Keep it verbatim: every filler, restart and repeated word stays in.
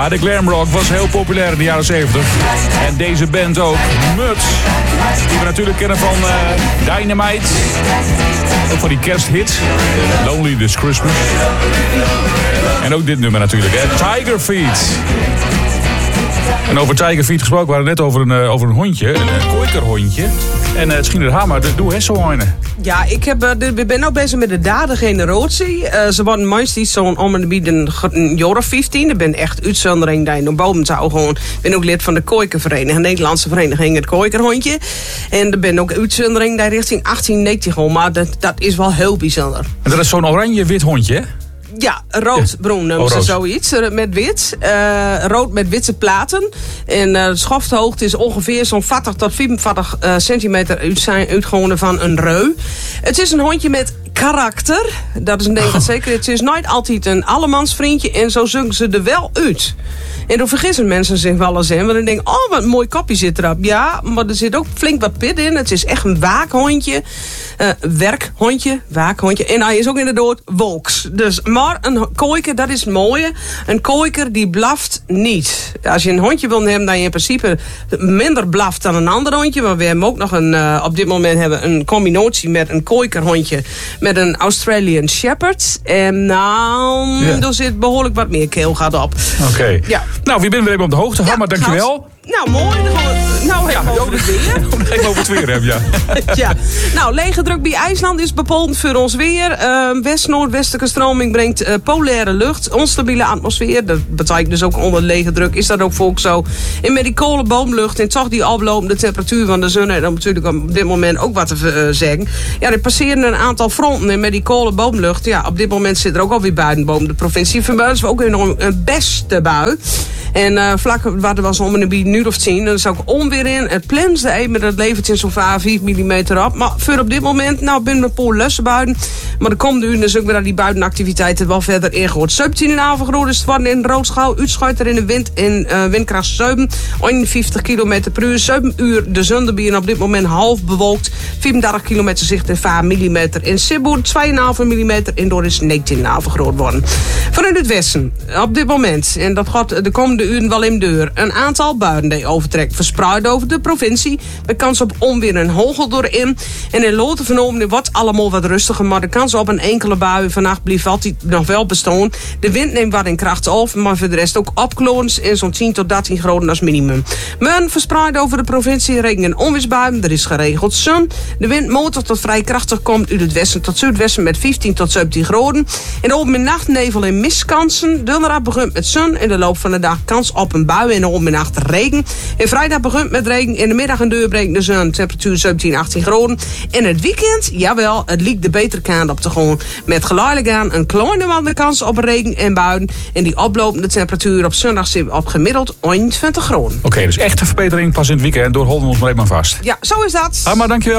Ja, de glam rock was heel populair in de jaren zeventig. En deze band ook, Muts. Die we natuurlijk kennen van uh, Dynamite. Ook van die kersthits. Lonely This Christmas. En ook dit nummer natuurlijk, hè. Tiger Feet. En over Tiger Feet gesproken, we hadden net over een, uh, over een hondje. Een, een kooikerhondje. En uh, het Schiener Hamer, doe hè zo een. Ja, ik heb, uh, de, we ben ook bezig met de derde generatie. Uh, ze worden meestal zo'n om en bij een, een jaar of vijftien. Ik ben echt uitzondering daar in boven zou gewoon. Ik ben ook lid van de kooikervereniging, de Nederlandse vereniging het kooikerhondje. En ik ben ook uitzondering daar richting achttien negentig al. Maar dat, dat is wel heel bijzonder. En dat is zo'n oranje-wit hondje, hè? Ja, rood-bruin noemen ze zoiets. Met wit. Uh, rood met witte platen. En uh, de schofthoogte is ongeveer zo'n veertig tot vierenveertig uh, centimeter uit zijn uitgewone van een reu. Het is een hondje met karakter. Dat is een ding dat zeker. Het is nooit altijd een allemansvriendje. En zo zingen ze er wel uit. En dan vergissen mensen zich wel eens in. Want dan denken, oh, wat een mooi kopje zit erop. Ja, maar er zit ook flink wat pit in. Het is echt een waakhondje. Uh, werkhondje, waakhondje. En hij is ook inderdaad wolks. Dus, maar een kooiker, dat is het mooie. Een kooiker die blaft niet. Als je een hondje wil hebben, dan je in principe minder blaft dan een ander hondje. Maar we hebben ook nog een, uh, op dit moment hebben we een combinatie met een kooikerhondje. Met een Australian Shepherd. En nou, ja. Er zit behoorlijk wat meer keelgat op. Oké. Okay. Ja. Nou, wie ben we even op de hoogte? Ja, maar dankjewel. Nou, mooi. Dan gaan we, nou, ja, even over het weer. Dan ga ik over het weer hebben, ja. ja. Nou, lege druk bij IJsland is bepalend voor ons weer. Uh, West-noordwestelijke stroming brengt uh, polaire lucht. Onstabiele atmosfeer. Dat betekent dus ook onder lege druk. Is dat ook volk zo. En met die kolenboomlucht en toch die oplopende temperatuur van de zon. En dan natuurlijk op dit moment ook wat te uh, zeggen. Ja, er passeren een aantal fronten. En met die kolenboomlucht, ja, op dit moment zit er ook alweer buiten boven de provincie. Van buiten is ook weer een beste bui. En uh, vlak wat er was om een nu of tien, dan zou ik onweer in. Het plenste even, dat levert in zo'n vijf millimeter op. Maar voor op dit moment, nou, binnen een paar lussen buiten. Maar de komende uur is ook weer dat die buitenactiviteiten wel verder ingehoord. zeventien in avondgroot is het worden in Roodschouw. Uitschuit er in de wind in uh, windkracht zeven. eenenvijftig kilometer per uur. zeven uur de zondebier op dit moment half bewolkt. vierendertig kilometer zicht en vijf millimeter in Sibboer. twee komma vijf millimeter in door is negentien avondgroot worden. Vanuit het westen, op dit moment, en dat gaat de komende uren wel in deur, een aantal buien die overtrekt verspreid over de provincie. Met kans op onweer en hagel doorin. En in Loten vernomen wordt allemaal wat rustiger. Maar de kans op een enkele bui vannacht blijft altijd nog wel bestaan. De wind neemt wat in kracht af. Maar voor de rest ook opklorens in zo'n tien tot dertien graden als minimum. Men verspreid over de provincie regen- en onweersbuien. Er is geregeld zon. De wind motor tot vrij krachtig komt uit het westen tot zuidwesten met vijftien tot zeventien graden. In de open nachtnevel en mistkansen. Donderdag begint met zon. In de loop van de dag kans op een bui en de open nacht regen. En vrijdag begint met regen. In de middag en deur brengt de zon. Temperatuur zeventien, achttien graden. En het weekend, jawel, het liep de betere kant op te gaan. Met geleidelijk aan een kleine wat kans op regen en buien. En die oplopende temperatuur op zondag zit op gemiddeld eenentwintig graden. Oké, okay, dus echte verbetering pas in het weekend. Door houden we ons maar even vast. Ja, zo is dat. Ah, maar dankjewel.